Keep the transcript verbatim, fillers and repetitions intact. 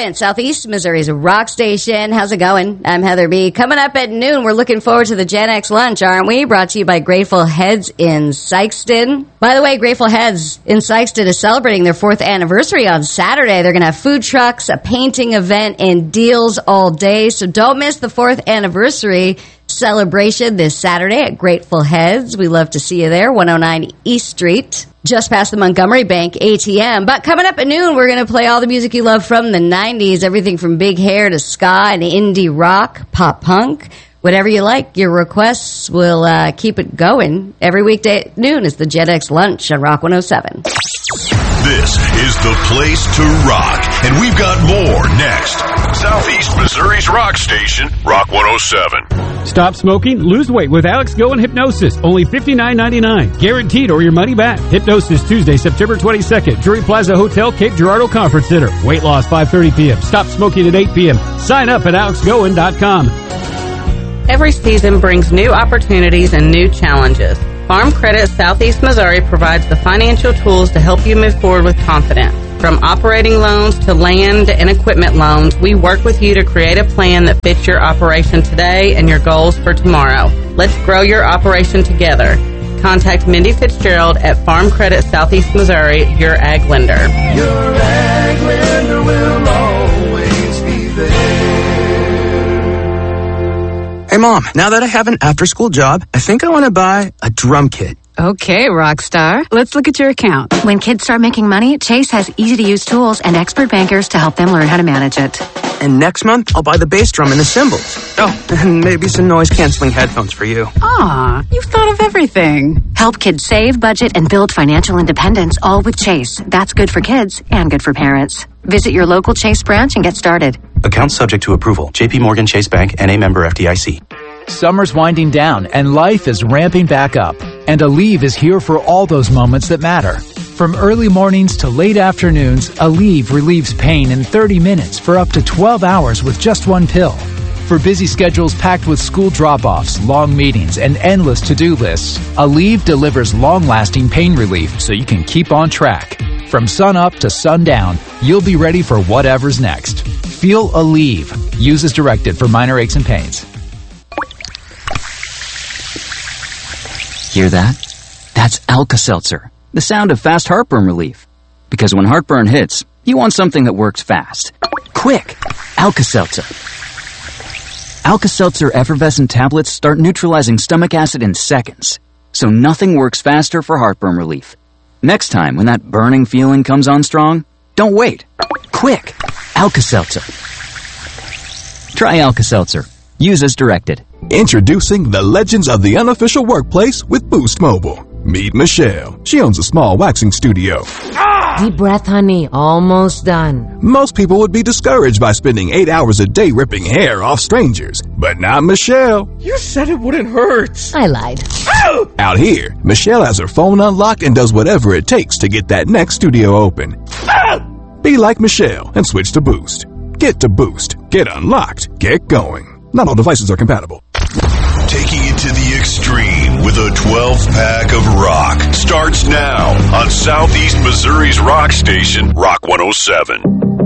seven, Southeast Missouri's rock station. How's it going? I'm Heather B. Coming up at noon, we're looking forward to the Gen X lunch, aren't we? Brought to you by Grateful Heads in Sykeston. By the way, Grateful Heads in Sykeston is celebrating their fourth anniversary on Saturday. They're going to have food trucks, a painting event, and deals all day. So don't miss the fourth anniversary celebration this Saturday at Grateful Heads. We love to see you there, one oh nine East Street, just past the Montgomery Bank A T M. But coming up at noon, we're going to play all the music you love from the nineties, everything from big hair to ska and indie rock, pop punk, whatever you like. Your requests will uh, keep it going. Every weekday at noon is the Gen X Lunch on Rock one oh seven. This is the place to rock, and we've got more next. Southeast Missouri's rock station, Rock one oh seven. Stop smoking, lose weight with Alex Go and Hypnosis. Only fifty-nine ninety-nine. Guaranteed or your money back. Hypnosis Tuesday, September twenty-second. Drury Plaza Hotel, Cape Girardeau Conference Center. Weight loss five thirty p.m. Stop smoking at eight p.m. Sign up at alex goin dot com. Every season brings new opportunities and new challenges. Farm Credit Southeast Missouri provides the financial tools to help you move forward with confidence. From operating loans to land and equipment loans, we work with you to create a plan that fits your operation today and your goals for tomorrow. Let's grow your operation together. Contact Mindy Fitzgerald at Farm Credit Southeast Missouri, your ag lender. Your ag lender will always be there. Hey, Mom, now that I have an after-school job, I think I want to buy a drum kit. Okay, rock star. Let's look at your account. When kids start making money, Chase has easy-to-use tools and expert bankers to help them learn how to manage it. And next month, I'll buy the bass drum and the cymbals. Oh, and maybe some noise-canceling headphones for you. Aw, you've thought of everything. Help kids save, budget, and build financial independence, all with Chase. That's good for kids and good for parents. Visit your local Chase branch and get started. Account subject to approval. J P Morgan Chase Bank, N A member F D I C. Summer's winding down and life is ramping back up. And Aleve is here for all those moments that matter. From early mornings to late afternoons, Aleve relieves pain in thirty minutes for up to twelve hours with just one pill. For busy schedules packed with school drop-offs, long meetings, and endless to-do lists, Aleve delivers long-lasting pain relief so you can keep on track. From sun up to sundown, you'll be ready for whatever's next. Feel Aleve. Use as directed for minor aches and pains. Hear that? That's Alka-Seltzer, the sound of fast heartburn relief. Because when heartburn hits, you want something that works fast. Quick! Alka-Seltzer. Alka-Seltzer effervescent tablets start neutralizing stomach acid in seconds, so nothing works faster for heartburn relief. Next time when that burning feeling comes on strong, don't wait. Quick! Alka-Seltzer. Try Alka-Seltzer. Use as directed. Introducing the legends of the unofficial workplace with Boost Mobile. Meet Michelle. She owns a small waxing studio. Deep breath, honey. Almost done. Most people would be discouraged by spending eight hours a day ripping hair off strangers, but not Michelle. You said it wouldn't hurt. I lied. Ow! Out here, Michelle has her phone unlocked and does whatever it takes to get that next studio open. Ow! Be like Michelle and switch to Boost. Get to Boost. Get unlocked. Get going. Not all devices are compatible. Taking it to the extreme with a twelve-pack of rock starts now on Southeast Missouri's rock station, Rock one oh seven.